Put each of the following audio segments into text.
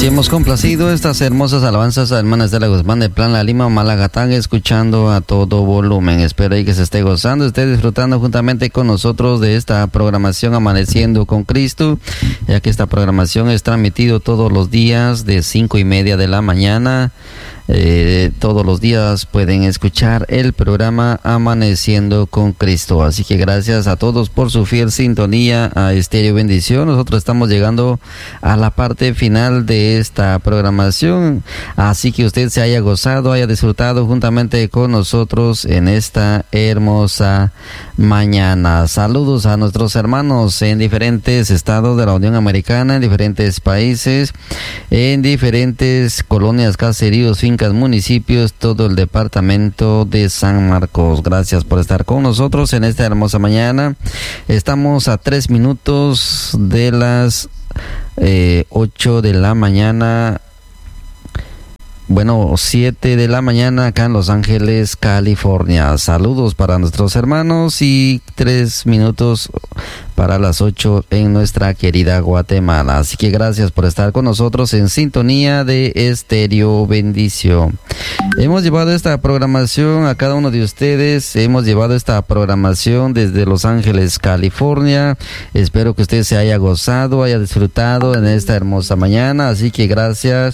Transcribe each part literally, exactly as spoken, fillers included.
Así hemos complacido estas hermosas alabanzas a hermanas de la Guzmán de Plan La Lima, Malagatán, escuchando a todo volumen. Espero y que se esté gozando, esté disfrutando juntamente con nosotros de esta programación Amaneciendo con Cristo, ya que esta programación es transmitido todos los días de cinco y media de la mañana. Eh, todos los días pueden escuchar el programa Amaneciendo con Cristo. Así que gracias a todos por su fiel sintonía a Estéreo Bendición. Nosotros estamos llegando a la parte final de esta programación, así que usted se haya gozado, haya disfrutado juntamente con nosotros en esta hermosa mañana. Saludos a nuestros hermanos en diferentes estados de la Unión Americana, en diferentes países, en diferentes colonias, caseríos, fincas, municipios, todo el departamento de San Marcos. Gracias por estar con nosotros en esta hermosa mañana. Estamos a tres minutos de las eh, ocho de la mañana. Bueno, siete de la mañana acá en Los Ángeles, California. Saludos para nuestros hermanos y tres minutos para las ocho en nuestra querida Guatemala. Así que gracias por estar con nosotros en sintonía de Estéreo Bendición. Hemos llevado esta programación a cada uno de ustedes. Hemos llevado esta programación desde Los Ángeles, California. Espero que usted se haya gozado, haya disfrutado en esta hermosa mañana. Así que gracias.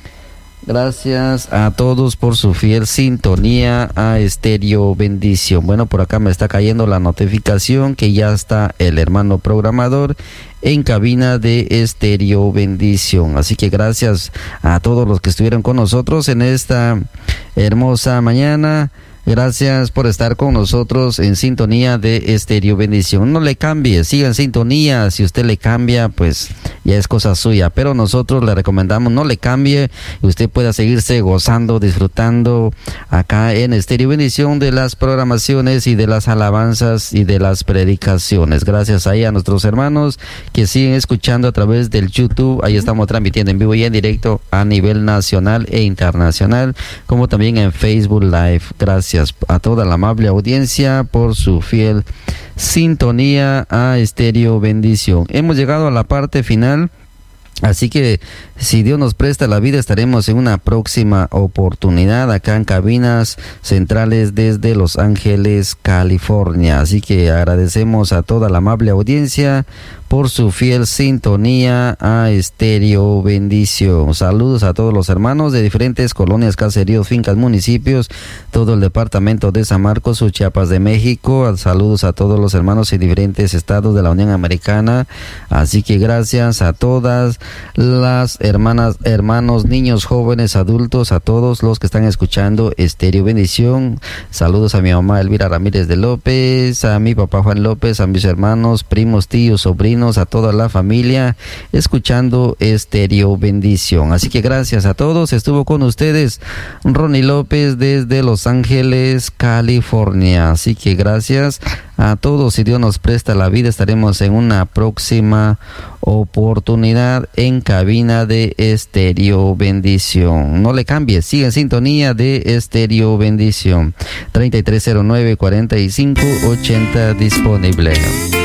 Gracias a todos por su fiel sintonía a Estéreo Bendición. Bueno, por acá me está cayendo la notificación que ya está el hermano programador en cabina de Estéreo Bendición. Así que gracias a todos los que estuvieron con nosotros en esta hermosa mañana. Gracias por estar con nosotros en sintonía de Estéreo Bendición. No le cambie, siga en sintonía. Si usted le cambia, pues ya es cosa suya. Pero nosotros le recomendamos no le cambie y usted pueda seguirse gozando, disfrutando acá en Estéreo Bendición de las programaciones y de las alabanzas y de las predicaciones. Gracias ahí a nuestros hermanos que siguen escuchando a través del YouTube. Ahí estamos transmitiendo en vivo y en directo a nivel nacional e internacional, como también en Facebook Live. Gracias a toda la amable audiencia por su fiel sintonía a Estéreo Bendición. Hemos llegado a la parte final, así que si Dios nos presta la vida estaremos en una próxima oportunidad acá en cabinas centrales desde Los Ángeles, California. Así que agradecemos a toda la amable audiencia por su fiel sintonía a Estéreo Bendición. Saludos a todos los hermanos de diferentes colonias, caseríos, fincas, municipios, todo el departamento de San Marcos, Chiapas de México. Saludos a todos los hermanos en diferentes estados de la Unión Americana. Así que gracias a todas las hermanas, hermanos, niños, jóvenes, adultos, a todos los que están escuchando Estéreo Bendición. Saludos a mi mamá Elvira Ramírez de López, a mi papá Juan López, a mis hermanos, primos, tíos, sobrinos, a toda la familia escuchando Estéreo Bendición. Así que gracias a todos. Estuvo con ustedes Ronnie López desde Los Ángeles, California. Así que gracias a todos. Si Dios nos presta la vida estaremos en una próxima oportunidad en cabina de Estéreo Bendición. No le cambie, siga en sintonía de Estéreo Bendición. treinta y tres cero nueve, cuarenta y cinco ochenta disponible.